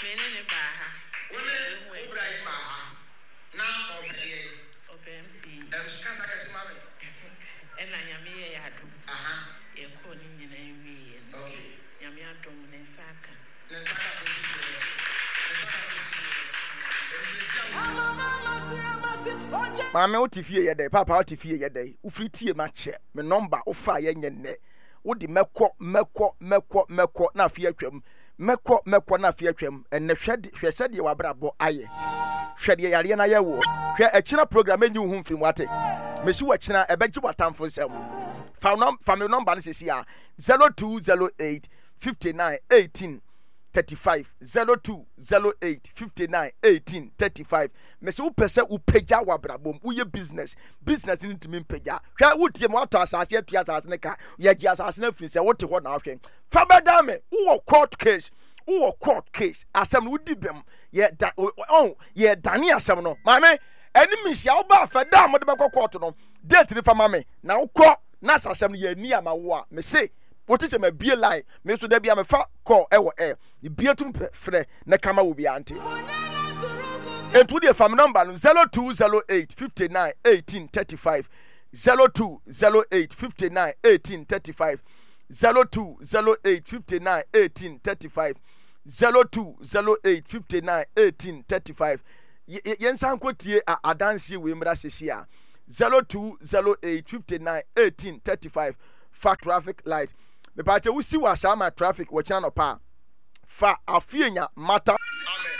menene baha wone Ibrahim baha na OPMC skasa kesimame ena nyame ye yadu ye ko ni nyina wi okay nyame adom ne saka Mama otifie ye dey papa otifie ye dey ufri tie ma che me number ofa ye nyenne wodi mekọ na afia atwam mekọ na afia atwam enne hwese de wabrabo aye hwede yare na ye wo hwe akina program enyi hu mfiri mu ate mesi wakina ebeji watamfo nsem fa me number ne sesi a 0208 59 18 35 0208 59 18 35 mese upese upeja wabrabom uye business ni ntimi mpeja hwa wutie mo ato asase atua asase ne ka ye gi asase na firi se wote ho na ahwe fa bedame wo court case asem wudi bem ye dani asem no mame eni misia oba fa da mo de be court no date ni fa mame na ukọ na asasem ye ni amawo a mese what is a beer lie? Me so there be a fat call air. The beer to fre na kama will be auntie. And to the family number 0208 59 18 35 0208 59 18 35 0208 59 18 35 0208 59 18 35 Yensan kotie adansi we mra sesia 0208 59 18 35 fa traffic light me pa che wusi wa shama traffic wo chana no pa fa afienya mata amen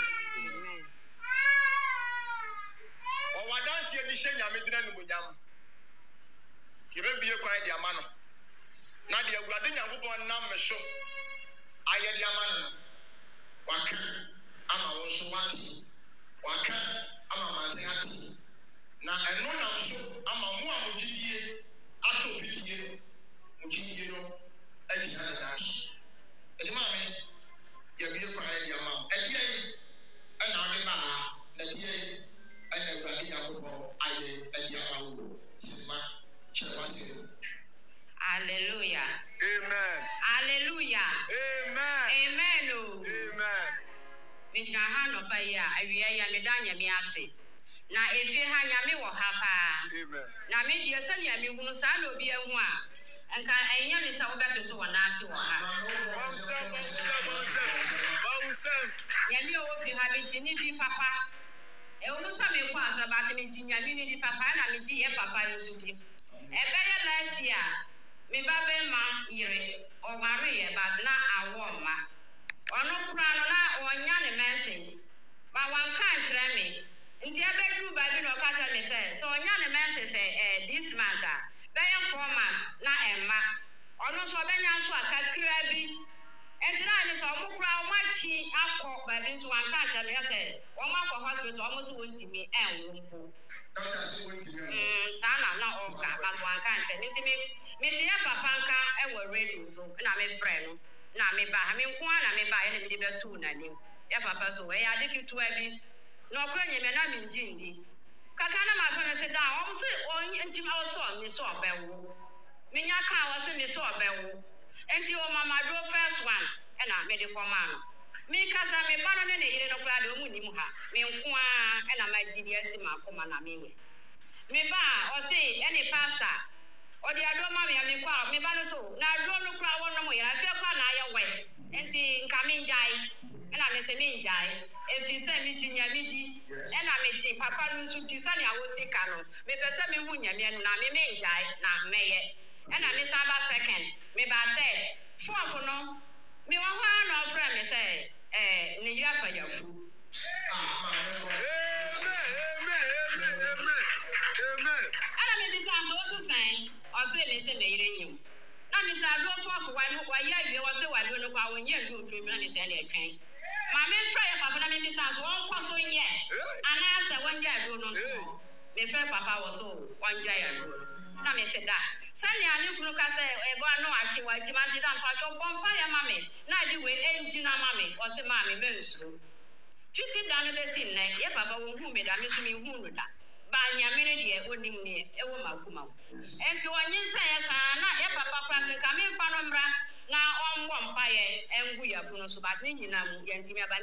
o wadansi edi shenya me dina no munyam ye be biye kwan dia ma no na dia awurade nyankopon nam me so aye dia ma no waka ama won so waka ama manse ati na eno na so ama mu a mugidie ato bitie mugidie no ayi hana dance ejima me ya biye kwa ya ma etie ana ne ba na tie ana awurade nyankopon aye ayi awo sima chewase. Hallelujah. Amen. Hallelujah. Amen. Amen. Oh. Amen. Mina ha no ba ya awia ya me da nyame ase. Na efi ha nyame wo ha pa. Amen. Na me die se nyame hunu sa na obi ehu a nka enya ni sa wo beto wo na ase wo ha. Nyame o bi ha bi ni bi papa. E wo sa me kwa so ba se me di nyame ni di papa na me di ye papa yo su di. E be ya last year me ba be ma yire o mare ye ba na awo ma. Ono kura no na onya ne message. Ba wan kan kire me. Nti abedu ba bi no ka tell me say so onya ne message this month be 4 months na emma. Ono so be nya so akakira bi. Enti na ni so mo kura o machi akọ ba bi so wan kan tell me say o ma ko hospital o mo so wontimi enwo mpo. Sana na oka ba wan kan tell me ti ya papa nka e wo radio so na me friend no na me ba ha me nko na me ba ya na me de betu na nim ya papa so we ya de kitu abi no kro nyeme na me njindi kaka na ma fa na se da o se o nti ma so me so obewo me nya ka wo se me so obewo enti o mama do first one e na me de koma no me kasa me ba no ne yire no kra de o mu nim ha me nko e na ma gidi esi ma koma na me ba o se e ne pasta o di ado ma me kwa me ba no so na ado no kra wo no mo ya fe kwa na aye we enti nka me njai e na me se me njai e fi se mi jinya mi di e na me ji papa no so ti sa ne awo sika no me pese me hu nya me na me njai na meye e na me sa ba second me ba third fourth no me wa hwa na ofra me se ne yira fa ya fu ana me bisa so so san o se me se ne yire nyim na me sa do fourth wa ya ye wa se wa do no kwa won ye do fi me na me se ne atwan ma me fra ya papa na me bisa so won kwa so ye ana se won ya do no me fra papa wo so won ja ya do na me se da sani ani kunu ka se ebo ano achi wa ji ma di da mpa cho bompa ya mame na di we engi na mame o se mame me nsu titi da no be sin na ye papa wo hu me da me so me hu no da ba nya me ne de onim ne e wo maguma enti onyi nsa ya sa na ye papa kwa se ka me fa no mra na ombo mpa ye engu ya fu no so ba ni nyina mu ye ntimi aba